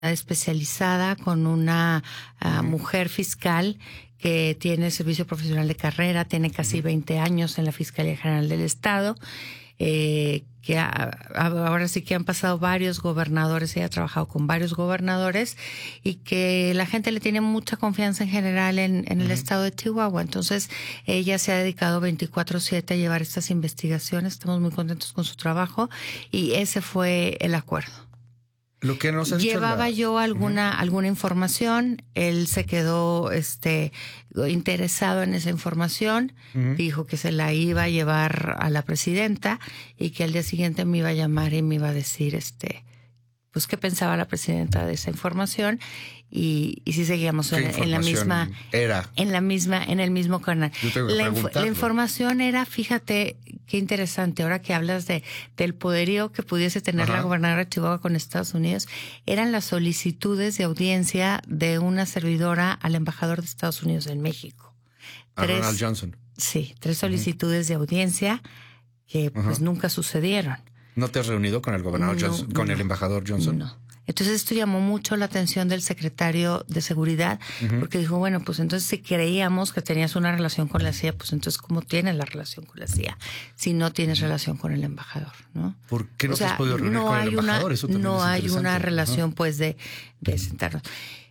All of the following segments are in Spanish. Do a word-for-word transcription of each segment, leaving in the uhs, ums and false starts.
especializada con una uh, mujer fiscal que tiene servicio profesional de carrera, tiene casi uh-huh. veinte años en la Fiscalía General del Estado, eh, que ha, ahora sí que han pasado varios gobernadores, ella ha trabajado con varios gobernadores y que la gente le tiene mucha confianza en general en, en uh-huh. el estado de Chihuahua. Entonces, ella se ha dedicado veinticuatro siete a llevar estas investigaciones. Estamos muy contentos con su trabajo y ese fue el acuerdo. Lo que nos ha dicho Llevaba la... yo alguna, uh-huh. alguna información, él se quedó este interesado en esa información, uh-huh. dijo que se la iba a llevar a la presidenta y que al día siguiente me iba a llamar y me iba a decir este pues qué pensaba la presidenta de esa información y, y si seguíamos en, en la misma era en la misma en el mismo canal. La, inf- la información era, fíjate qué interesante, ahora que hablas de del poderío que pudiese tener Ajá. la gobernadora de Chihuahua con Estados Unidos, eran las solicitudes de audiencia de una servidora al embajador de Estados Unidos en México. A tres, Ronald Johnson. Sí, tres solicitudes uh-huh. de audiencia que pues uh-huh. nunca sucedieron. ¿No te has reunido con el gobernador no, Johnson, con no, el embajador Johnson? No. Entonces esto llamó mucho la atención del secretario de Seguridad, uh-huh. porque dijo, bueno, pues entonces si creíamos que tenías una relación con la C I A, pues entonces ¿cómo tienes la relación con la C I A si no tienes uh-huh. relación con el embajador, ¿no? ¿Por qué no o sea, te has podido reunir no con hay el embajador? Una, Eso también no es hay una relación, uh-huh. pues, de, de sentarnos.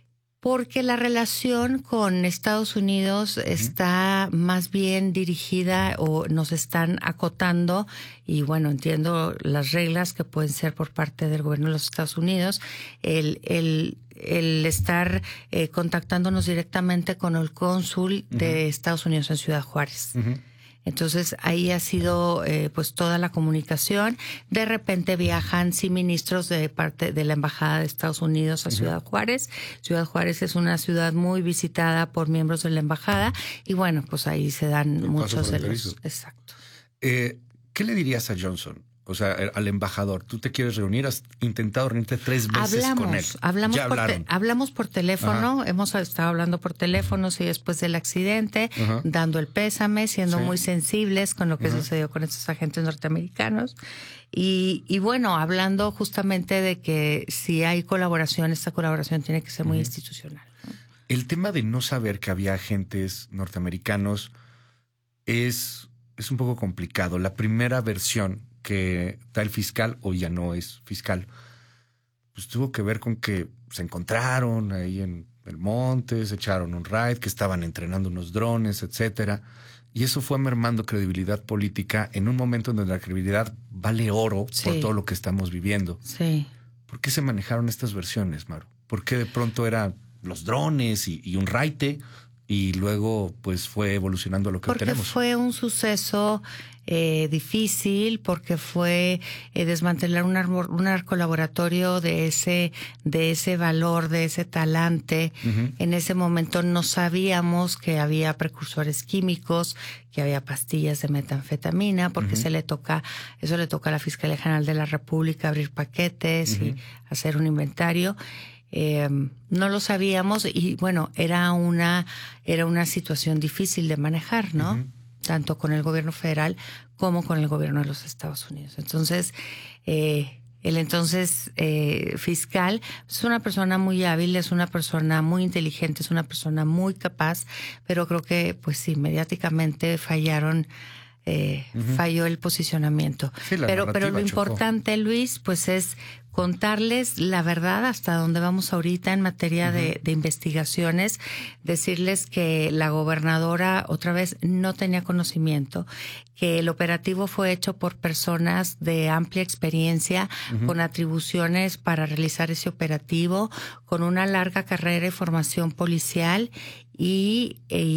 Porque la relación con Estados Unidos uh-huh. está más bien dirigida o nos están acotando y bueno, entiendo las reglas que pueden ser por parte del gobierno de los Estados Unidos, el, el, el estar eh, contactándonos directamente con el cónsul uh-huh. de Estados Unidos en Ciudad Juárez. Uh-huh. Entonces ahí ha sido eh, pues toda la comunicación. De repente viajan sí ministros de parte de la embajada de Estados Unidos a uh-huh. Ciudad Juárez. Ciudad Juárez es una ciudad muy visitada por miembros de la embajada y bueno, pues ahí se dan el muchos de los. Exacto. Eh, ¿Qué le dirías a Johnson? O sea, al embajador, tú te quieres reunir, has intentado reunirte tres veces hablamos, con él. Hablamos ya por hablaron. Te, hablamos por teléfono, Ajá. hemos estado hablando por teléfono, sí, después del accidente, Ajá. dando el pésame, siendo sí. muy sensibles con lo que Ajá. sucedió con estos agentes norteamericanos. Y, y bueno, hablando justamente de que si hay colaboración, esta colaboración tiene que ser muy Ajá. institucional, ¿no? El tema de no saber que había agentes norteamericanos es, es un poco complicado. La primera versión que da el fiscal, o ya no es fiscal, pues tuvo que ver con que se encontraron ahí en el monte, se echaron un raid, que estaban entrenando unos drones, etcétera. Y eso fue mermando credibilidad política en un momento en donde la credibilidad vale oro sí. por todo lo que estamos viviendo. Sí. ¿Por qué se manejaron estas versiones, Maru? ¿Por qué de pronto eran los drones y, y un raite y luego pues fue evolucionando a lo que Porque tenemos? Porque fue un suceso eh, difícil, porque fue eh, desmantelar un, arbor, un arcolaboratorio de ese, de ese valor, de ese talante. Uh-huh. En ese momento no sabíamos que había precursores químicos, que había pastillas de metanfetamina, porque uh-huh. se le toca, eso le toca a la Fiscalía General de la República abrir paquetes uh-huh. y hacer un inventario. Eh, no lo sabíamos y bueno, era una era una situación difícil de manejar, ¿no? Uh-huh. Tanto con el gobierno federal como con el gobierno de los Estados Unidos. Entonces, eh, el entonces eh, fiscal es una persona muy hábil, es una persona muy inteligente, es una persona muy capaz, pero creo que pues sí, mediáticamente fallaron. Eh, uh-huh. Falló el posicionamiento. Sí, pero, pero lo chocó. importante, Luis, pues es contarles la verdad hasta dónde vamos ahorita en materia uh-huh. de, de investigaciones, decirles que la gobernadora otra vez no tenía conocimiento, que el operativo fue hecho por personas de amplia experiencia, uh-huh. con atribuciones para realizar ese operativo, con una larga carrera y formación policial y,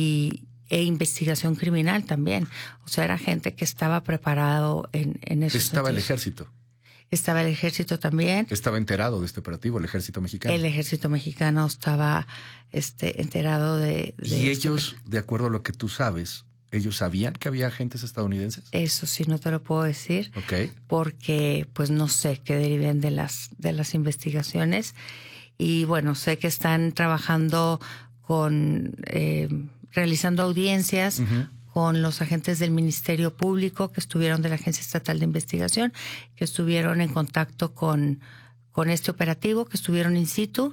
y e investigación criminal también. O sea, era gente que estaba preparado en, en eso. Estaba el ejército. Estaba el ejército también. Estaba enterado de este operativo, el ejército mexicano. El ejército mexicano estaba este, enterado de... de y este ellos, de acuerdo a lo que tú sabes, ¿ellos sabían que había agentes estadounidenses? Eso sí no te lo puedo decir. Ok. Porque pues no sé qué deriven de las, de las investigaciones. Y bueno, sé que están trabajando con... Eh, realizando audiencias uh-huh. con los agentes del Ministerio Público que estuvieron de la Agencia Estatal de Investigación, que estuvieron en contacto con, con este operativo, que estuvieron in situ